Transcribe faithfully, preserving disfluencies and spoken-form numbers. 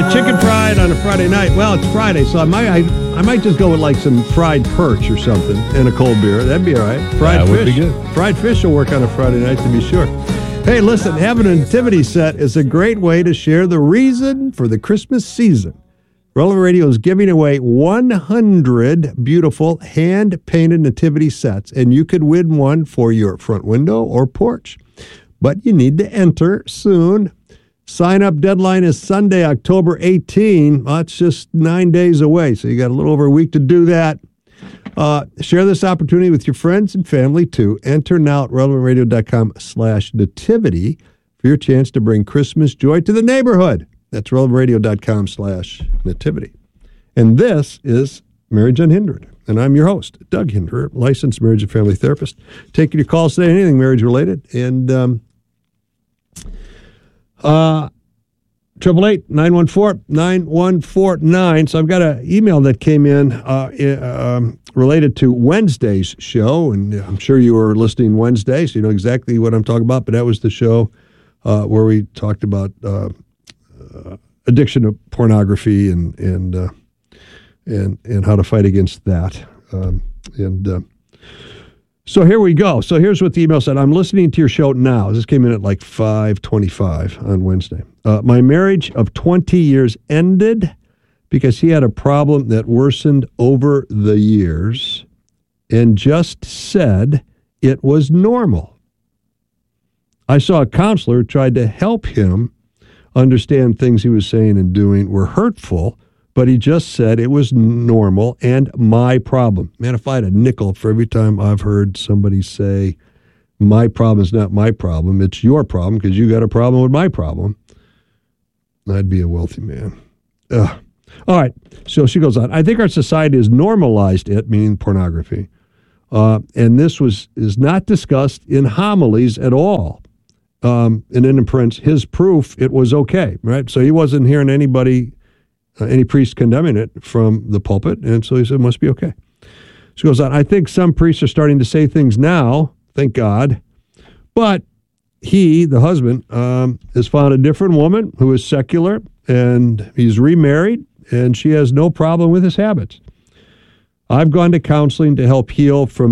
Uh, chicken fried on a Friday night. Well, it's Friday, so I might I, I might just go with like some fried perch or something and a cold beer. That'd be all right. Fried that fish. would be good. Fried fish will work on a Friday night to be sure. Hey, listen, having a nativity set is a great way to share the reason for the Christmas season. Relevant Radio is giving away one hundred beautiful hand-painted nativity sets, and you could win one for your front window or porch. But you need to enter soon. Sign-up deadline is Sunday, October eighteenth. Well, that's just nine days away, so you got a little over a week to do that. Uh, share this opportunity with your friends and family, too. Enter now at relevantradio.com slash nativity for your chance to bring Christmas joy to the neighborhood. That's relevantradio.com slash nativity. And this is Marriage Unhindered. And I'm your host, Doug Hinderer, licensed marriage and family therapist. Taking your calls today, anything marriage-related. And um, uh, eight eight eight, nine one four, nine one four nine. So I've got an email that came in uh, um, related to Wednesday's show. And I'm sure you were listening Wednesday, so you know exactly what I'm talking about. But that was the show uh, where we talked about uh, uh, addiction to pornography and and uh, and and how to fight against that. Um, and uh, so here we go. So here's what the email said. I'm listening to your show now. This came in at like five twenty-five on Wednesday. Uh, my marriage of twenty years ended because he had a problem that worsened over the years and just said it was normal. I saw a counselor who tried to help him understand things he was saying and doing were hurtful, but he just said it was normal and my problem. Man, if I had a nickel for every time I've heard somebody say, my problem is not my problem, it's your problem because you got a problem with my problem, I'd be a wealthy man. Ugh. All right, so she goes on. I think our society has normalized it, meaning pornography, uh, and this was is not discussed in homilies at all. Um, and then in Prince, his proof, it was okay, right? So he wasn't hearing anybody, uh, any priest condemning it from the pulpit, and so he said it must be okay. She goes on, I think some priests are starting to say things now, thank God, but he, the husband, um, has found a different woman who is secular, and he's remarried, and she has no problem with his habits. I've gone to counseling to help heal from